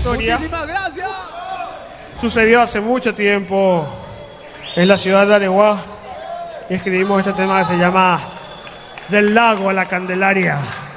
historia. Muchísimas gracias. Sucedió hace mucho tiempo en la ciudad de Areguá y escribimos este tema que se llama Del lago a la Candelaria.